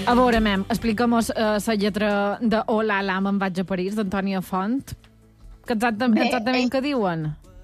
A veure, mem, explica'm-nos la lletra de Hola, la me'n vaig a París, d'Antònia Font. Que exactament què diuen?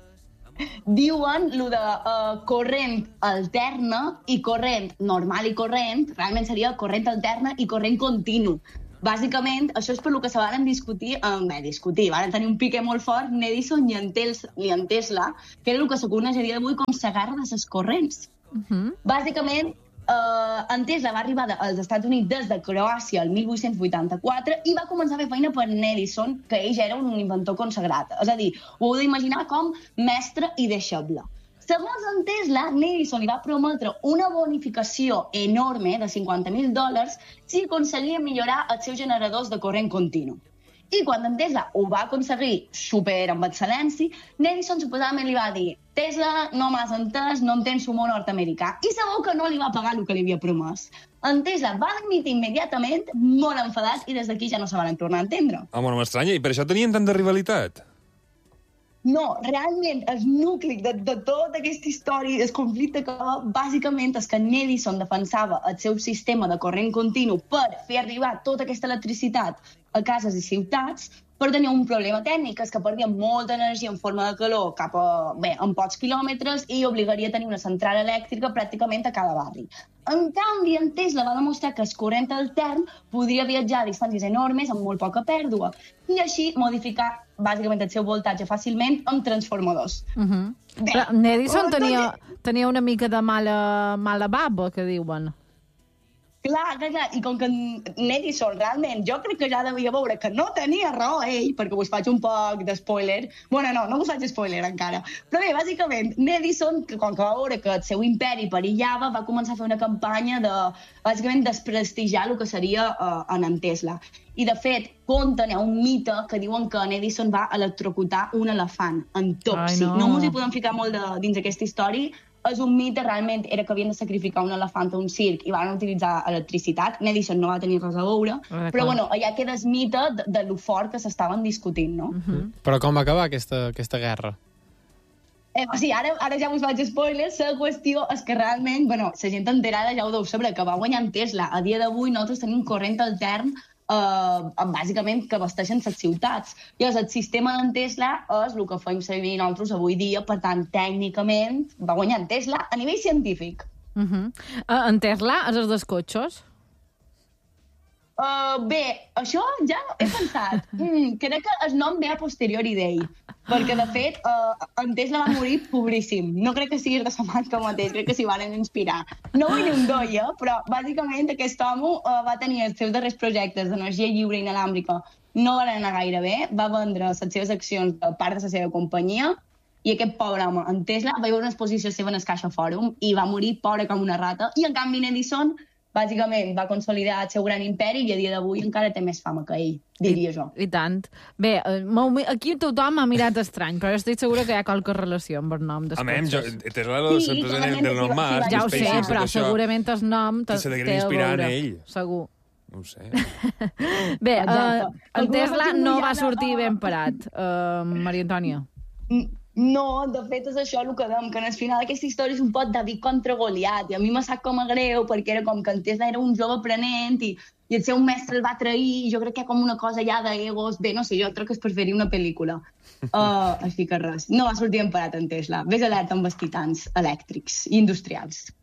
Diuen lo de corrent alterna i corrent normal i corrent, realment seria corrent alterna i corrent continu. Bàsicament, això és per lo que se van discutir, van tenir un pique molt fort Edison i en Tesla, que era el que se coneix a dia d'avui com la guerra de les corrents. Bàsicament, en Tesla va arribar als Estats Units des de Croàcia el 1884 i va començar a fer feina per Edison, que ell ja era un inventor consagrat. És a dir, ho heu d'imaginar com mestre i deixeble. Segons en Tesla, Edison li va prometre una bonificació enorme de $50,000 si aconseguia millorar els seus generadors de corrent continu. I quan en Tesla ho va aconseguir super amb excel·lència, Edison suposadament li va dir: Tesla, no m'has entès, no entens humor nord-americà. I sabeu que no li va pagar el que li havia promès. En Tesla va dimitir immediatament, molt enfadat, i des d'aquí ja no se van tornar a entendre. Home, no m'estranya. I per això tenien tanta rivalitat? No, realment, el nucli de tota aquesta història, el conflicte que bàsicament és que Edison defensava el seu sistema de corrent continu per fer arribar tota aquesta electricitat a cases i ciutats, però tenia un problema tècnic, és que perdia molta energia en forma de calor en pocs quilòmetres i obligaria a tenir una central elèctrica pràcticament a cada barri. En canvi, en Tesla va demostrar que el corrent altern podia viatjar a distàncies enormes amb molt poca pèrdua i així modificar bàsicament el seu voltatge fàcilment amb transformadors. Però Edison tenia una mica de mala baba, que diuen. Clar, i com que Edison realment, jo crec que ja devia veure que no tenia raó ell, perquè us faig un poc de spoiler. Bueno, no us faig spoiler encara. Però bé, bàsicament, Edison, com que va veure que el seu imperi perillava, va començar a fer una campanya de, bàsicament, desprestigiar el que seria en Tesla. I, de fet, hi ha un mite que diuen que Edison va electrocutar un elefant en Topsy. No us hi podem ficar molt dins aquesta història. És un mite, realment, era que havien de sacrificar un elefant a un circ i van utilitzar electricitat. Edison no va tenir res a veure, però bueno, allà queda el mite de lo fort que s'estaven discutint, no? Però com va acabar aquesta guerra? Sí, ara ja us faig spoilers. La qüestió és que realment, la gent enterada ja ho deu saber, que va guanyar en Tesla. A dia d'avui nosaltres tenim un corrent altern bàsicament que abasteixen les ciutats. Llavors, el sistema d'en Tesla és el que fem servir nosaltres avui dia, per tant, tècnicament, va guanyar en Tesla a nivell científic. En Tesla és els dels cotxes? Bé, això ja he pensat. Crec que el nom ve a posteriori d'ell, perquè, de fet, en Tesla va morir pobríssim. No crec que sigui de sa marca mateix, crec que s'hi van inspirar. No vull ni un doia, però, bàsicament, aquest home va tenir els seus darrers projectes d'energia lliure i inalàmbrica. No van anar gaire bé, va vendre les seves accions de part de la seva companyia, i aquest pobre home, en Tesla, va veure una exposició seva en el Caixa Fòrum i va morir pobre com una rata, i, en canvi, Edison bàsicament va consolidar el seu gran imperi i a dia d'avui encara té més fama que ell, diria jo. I tant. Bé, aquí tothom ha mirat estrany, però estic segura que hi ha qualque relació amb el nom dels cotxes. Tesla l'empresa del normal. Ja ho sé, però segurament el nom té a veure en ell. Segur. No ho sé. Bé, en Tesla no va sortir ben parat, Maria Antònia. No, de fet és això el que dèiem, que al final aquesta història és un pot David contra Goliat, i a mi me sap com a greu, perquè era com que en Tesla era un jove aprenent i el seu mestre el va trair, i jo crec que hi ha com una cosa ja d'egos. Bé, no sé, jo crec que es preferiria una pel·lícula. Així que res, no va sortir emparat en Tesla. Ves alerta amb els titans elèctrics i industrials.